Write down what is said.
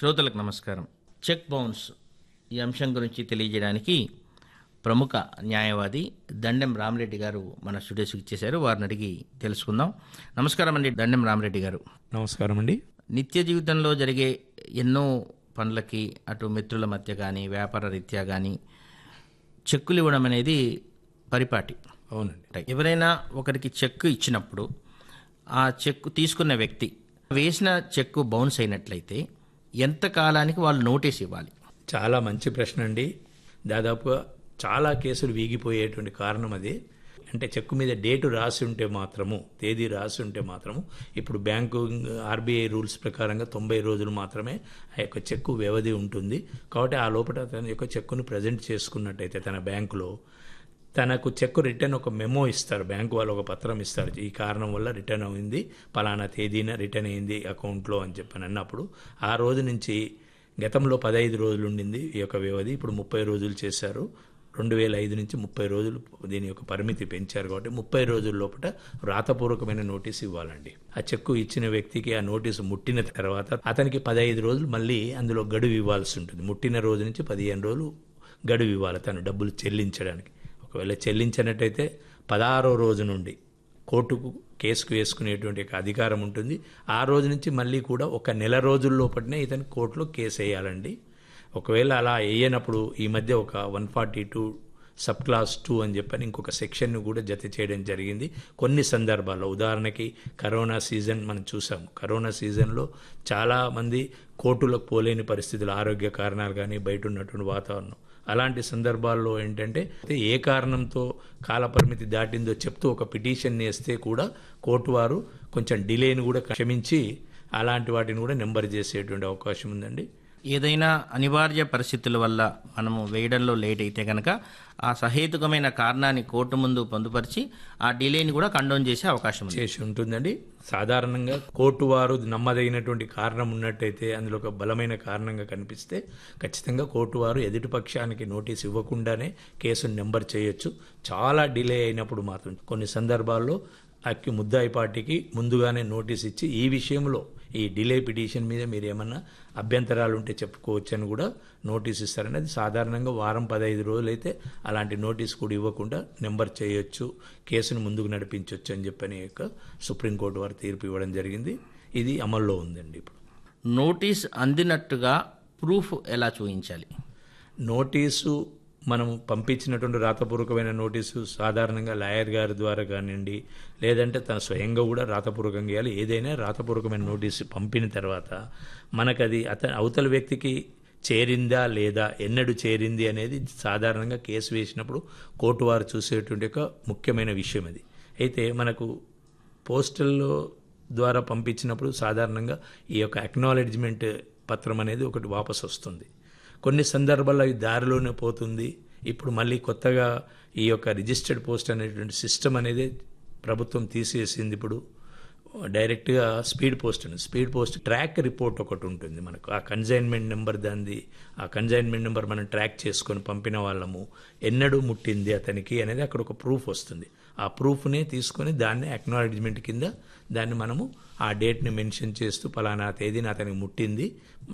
శ్రోతలకు నమస్కారం. Check bounce ఈ అంశం గురించి తెలియజేయడానికి ప్రముఖ న్యాయవాది దండెం రామరెడ్డి గారు మన స్టూడియోస్కి ఇచ్చేశారు. వారిని అడిగి తెలుసుకుందాం. నమస్కారం అండి దండెం రామరెడ్డి గారు. నమస్కారం అండి. నిత్య జీవితంలో జరిగే ఎన్నో పనులకి అటు మిత్రుల మధ్య కానీ వ్యాపార రీత్యా కానీ చెక్కులు ఇవ్వడం అనేది పరిపాటి. అవునండి. ఎవరైనా ఒకరికి చెక్కు ఇచ్చినప్పుడు ఆ చెక్కు తీసుకున్న వ్యక్తి వేసిన చెక్కు బౌన్స్ అయినట్లయితే ఎంత కాలానికి వాళ్ళు నోటీస్ ఇవ్వాలి? చాలా మంచి ప్రశ్న అండి. దాదాపుగా చాలా కేసులు వీగిపోయేటువంటి కారణం అదే. అంటే చెక్కు మీద డేటు రాసి ఉంటే మాత్రము, తేదీ రాసి ఉంటే మాత్రము, ఇప్పుడు బ్యాంకు ఆర్బీఐ రూల్స్ ప్రకారంగా 90 రోజులు మాత్రమే ఆ యొక్క చెక్కు వ్యవధి ఉంటుంది. కాబట్టి ఆ లోపల తన యొక్క చెక్కును ప్రజెంట్ చేసుకున్నట్టయితే తన బ్యాంకులో తనకు చెక్కు రిటర్న్ ఒక మెమో ఇస్తారు. బ్యాంకు వాళ్ళు ఒక పత్రం ఇస్తారు, ఈ కారణం వల్ల రిటర్న్ అయింది, పలానా తేదీన రిటర్న్ అయింది అకౌంట్లో అని చెప్పని అన్నప్పుడు ఆ రోజు నుంచి గతంలో 15 రోజులు ఉండింది ఈ యొక్క వ్యవధి, ఇప్పుడు 30 రోజులు చేశారు. 2005 నుంచి 30 రోజులు దీని యొక్క పరిమితి పెంచారు. కాబట్టి 30 రోజుల లోపల రాతపూర్వకమైన నోటీసు ఇవ్వాలండి. ఆ చెక్కు ఇచ్చిన వ్యక్తికి ఆ నోటీసు ముట్టిన తర్వాత అతనికి 15 రోజులు మళ్ళీ అందులో గడువు ఇవ్వాల్సి ఉంటుంది. ముట్టిన రోజు నుంచి 15 రోజులు గడువు ఇవ్వాలి తను డబ్బులు చెల్లించడానికి. ఒకవేళ చెల్లించినట్టయితే 16వ రోజు నుండి కోర్టుకు కేసుకు వేసుకునేటువంటి అధికారం ఉంటుంది. ఆ రోజు నుంచి మళ్ళీ కూడా ఒక నెల రోజుల లోపలనే ఇతను కోర్టులో కేసు వేయాలండి. ఒకవేళ అలా వేయనప్పుడు ఈ మధ్య ఒక 142 సబ్ క్లాస్ 2 అని చెప్పని ఇంకొక సెక్షన్ను కూడా జత చేయడం జరిగింది కొన్ని సందర్భాల్లో. ఉదాహరణకి కరోనా సీజన్ మనం చూసాము. కరోనా సీజన్లో చాలామంది కోర్టులకు పోలేని పరిస్థితులు, ఆరోగ్య కారణాలు కానీ బయట ఉన్నటువంటి వాతావరణం, అలాంటి సందర్భాల్లో ఏంటంటే ఏ కారణంతో కాలపరిమితి దాటిందో చెప్తూ ఒక పిటిషన్ వేస్తే కూడా కోర్టు వారు కొంచెం డిలేని కూడా క్షమించి అలాంటి వాటిని కూడా నెంబర్ చేసేటువంటి అవకాశం ఉందండి. ఏదైనా అనివార్య పరిస్థితుల వల్ల మనము వేయడంలో లేట్ అయితే కనుక ఆ సహేతుకమైన కారణాన్ని కోర్టు ముందు పొందుపరిచి ఆ డిలేని కూడా కండోన్ చేసే అవకాశం చేసి ఉంటుందండి. సాధారణంగా కోర్టు వారు నమ్మదగినటువంటి కారణం ఉన్నట్టయితే, అందులో ఒక బలమైన కారణంగా కనిపిస్తే ఖచ్చితంగా కోర్టు వారు ఎదుటి పక్షానికి నోటీస్ ఇవ్వకుండానే కేసును నెంబర్ చేయొచ్చు. చాలా డిలే అయినప్పుడు మాత్రం కొన్ని సందర్భాల్లో ముద్దాయి పార్టీకి ముందుగానే నోటీస్ ఇచ్చి ఈ విషయంలో ఈ డిలే పిటిషన్ మీద మీరు ఏమన్నా అభ్యంతరాలు ఉంటే చెప్పుకోవచ్చు అని కూడా నోటీస్ ఇస్తారని. అది సాధారణంగా వారం 15 రోజులు అయితే అలాంటి నోటీస్ కూడా ఇవ్వకుండా నెంబర్ చేయొచ్చు, కేసును ముందుకు నడిపించవచ్చు అని చెప్పని యొక్క సుప్రీంకోర్టు వారు తీర్పు ఇవ్వడం జరిగింది. ఇది అమల్లో ఉందండి. ఇప్పుడు నోటీస్ అందినట్టుగా ప్రూఫ్ ఎలా చూపించాలి? నోటీసు మనం పంపించినటువంటి రాతపూర్వకమైన నోటీసు సాధారణంగా లాయర్ గారి ద్వారా కానివ్వండి, లేదంటే తన స్వయంగా కూడా రాతపూర్వకంగా ఇవ్వాలి. ఏదైనా రాతపూర్వకమైన నోటీసు పంపిన తర్వాత మనకది అవతల వ్యక్తికి చేరిందా లేదా, ఎన్నడూ చేరింది అనేది సాధారణంగా కేసు వేసినప్పుడు కోర్టు వారు చూసేటువంటి ఒక ముఖ్యమైన విషయం అది. అయితే మనకు పోస్టల్లో ద్వారా పంపించినప్పుడు సాధారణంగా ఈ యొక్క అక్నాలెడ్జ్మెంట్ పత్రం అనేది ఒకటి వాపసు వస్తుంది. కొన్ని సందర్భాల్లో ఈ దారిలోనే పోతుంది. ఇప్పుడు మళ్ళీ కొత్తగా ఈ యొక్క రిజిస్టర్డ్ పోస్ట్ అనేటువంటి సిస్టమ్ అనేది ప్రభుత్వం తీసేసింది. ఇప్పుడు డైరెక్ట్గా స్పీడ్ పోస్ట్ ఉంది. స్పీడ్ పోస్ట్ ట్రాక్ రిపోర్ట్ ఒకటి ఉంటుంది మనకు. ఆ కన్సైన్మెంట్ నెంబర్ ఆ కన్సైన్మెంట్ నెంబర్ మనం ట్రాక్ చేసుకొని పంపిన వాళ్ళము ఎన్నడూ ముట్టింది అతనికి అనేది అక్కడ ఒక ప్రూఫ్ వస్తుంది. ఆ ప్రూఫ్నే తీసుకొని దాన్ని అక్నాలెడ్జ్మెంట్ కింద దాన్ని మనము ఆ డేట్ని మెన్షన్ చేస్తూ పలానా తేదీని అతనికి ముట్టింది,